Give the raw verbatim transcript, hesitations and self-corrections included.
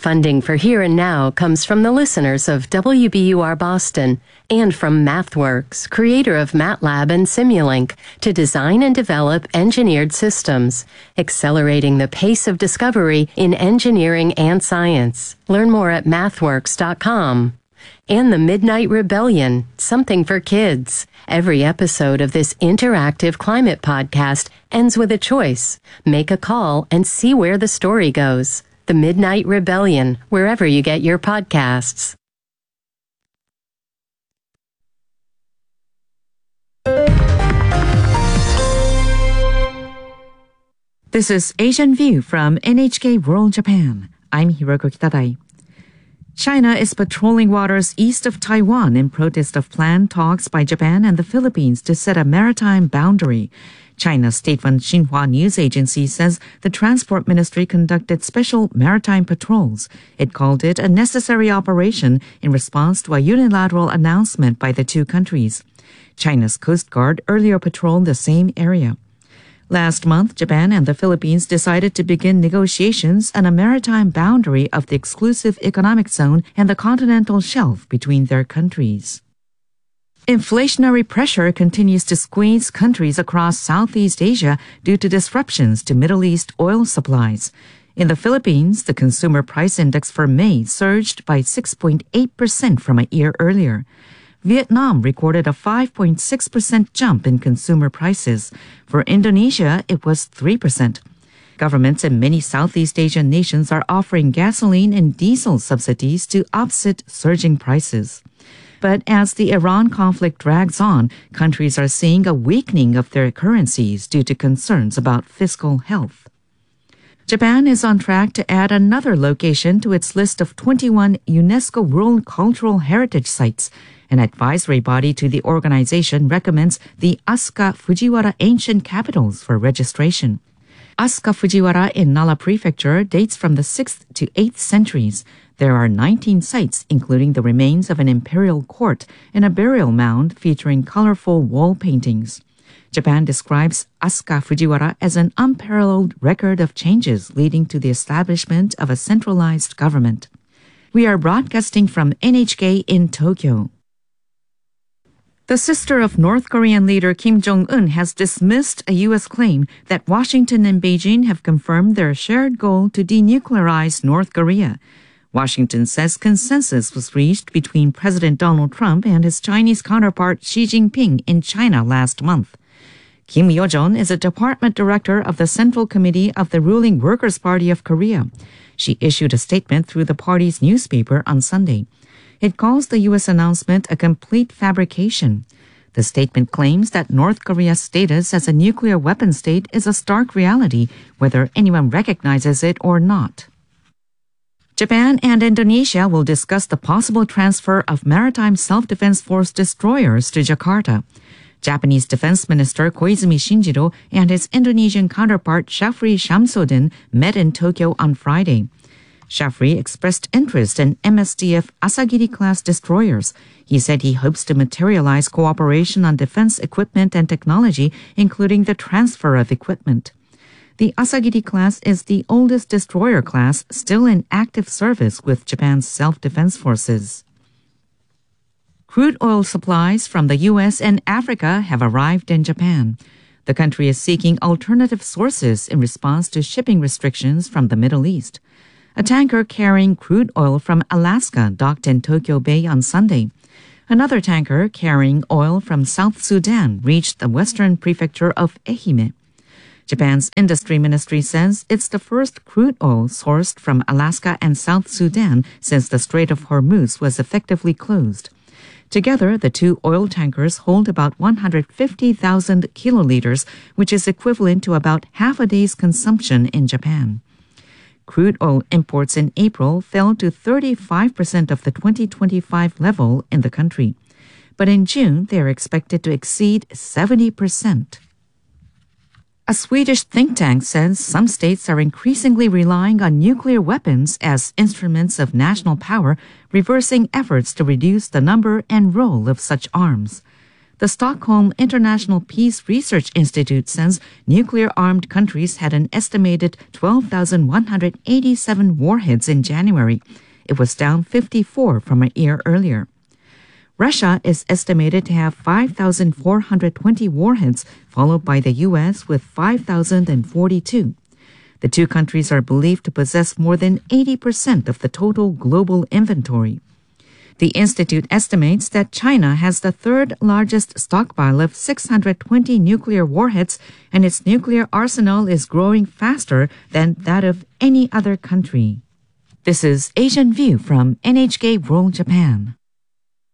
Funding for Here and Now comes from the listeners of W B U R Boston and from MathWorks, creator of MATLAB and Simulink, to design and develop engineered systems, accelerating the pace of discovery in engineering and science. Learn more at mathworks dot com. And the Midnight Rebellion, something for kids. Every episode of this interactive climate podcast ends with a choice. Make a call and see where the story goes. The Midnight Rebellion, wherever you get your podcasts. This is Asian View from N H K World Japan. I'm Hiroko Kitadai. China is patrolling waters east of Taiwan in protest of planned talks by Japan and the Philippines to set a maritime boundary. China's state-run Xinhua news agency says the Transport Ministry conducted special maritime patrols. It called it a necessary operation in response to a unilateral announcement by the two countries. China's Coast Guard earlier patrolled the same area. Last month, Japan and the Philippines decided to begin negotiations on a maritime boundary of the exclusive economic zone and the continental shelf between their countries. Inflationary pressure continues to squeeze countries across Southeast Asia due to disruptions to Middle East oil supplies. In the Philippines, the consumer price index for May surged by six point eight percent from a year earlier. Vietnam recorded a five point six percent jump in consumer prices. For Indonesia, it was three percent. Governments in many Southeast Asian nations are offering gasoline and diesel subsidies to offset surging prices. But as the Iran conflict drags on, countries are seeing a weakening of their currencies due to concerns about fiscal health. Japan is on track to add another location to its list of twenty-one UNESCO World Cultural Heritage Sites. An advisory body to the organization recommends the Asuka Fujiwara Ancient Capitals for registration. Asuka Fujiwara in Nara Prefecture dates from the sixth to eighth centuries. There are nineteen sites, including the remains of an imperial court and a burial mound featuring colorful wall paintings. Japan describes Asuka Fujiwara as an unparalleled record of changes leading to the establishment of a centralized government. We are broadcasting from N H K in Tokyo. The sister of North Korean leader Kim Jong-un has dismissed a U S claim that Washington and Beijing have confirmed their shared goal to denuclearize North Korea. Washington says consensus was reached between President Donald Trump and his Chinese counterpart Xi Jinping in China last month. Kim Yo-jong is a department director of the Central Committee of the ruling Workers' Party of Korea. She issued a statement through the party's newspaper on Sunday. It calls the U S announcement a complete fabrication. The statement claims that North Korea's status as a nuclear weapon state is a stark reality, whether anyone recognizes it or not. Japan and Indonesia will discuss the possible transfer of maritime self-defense force destroyers to Jakarta. Japanese Defense Minister Koizumi Shinjiro and his Indonesian counterpart Shafri Shamsuddin met in Tokyo on Friday. Shafri expressed interest in M S D F Asagiri-class destroyers. He said he hopes to materialize cooperation on defense equipment and technology, including the transfer of equipment. The Asagiri class is the oldest destroyer class still in active service with Japan's self-defense forces. Crude oil supplies from the U S and Africa have arrived in Japan. The country is seeking alternative sources in response to shipping restrictions from the Middle East. A tanker carrying crude oil from Alaska docked in Tokyo Bay on Sunday. Another tanker carrying oil from South Sudan reached the western prefecture of Ehime. Japan's industry ministry says it's the first crude oil sourced from Alaska and South Sudan since the Strait of Hormuz was effectively closed. Together, the two oil tankers hold about one hundred fifty thousand kiloliters, which is equivalent to about half a day's consumption in Japan. Crude oil imports in April fell to thirty-five percent of the twenty twenty-five level in the country. But in June, they are expected to exceed seventy percent. A Swedish think tank says some states are increasingly relying on nuclear weapons as instruments of national power, reversing efforts to reduce the number and role of such arms. The Stockholm International Peace Research Institute says nuclear-armed countries had an estimated twelve thousand one hundred eighty-seven warheads in January. It was down fifty-four from a year earlier. Russia is estimated to have five thousand four hundred twenty warheads, followed by the U S with five thousand forty-two. The two countries are believed to possess more than eighty percent of the total global inventory. The institute estimates that China has the third largest stockpile of six hundred twenty nuclear warheads, and its nuclear arsenal is growing faster than that of any other country. This is Asian View from N H K World Japan.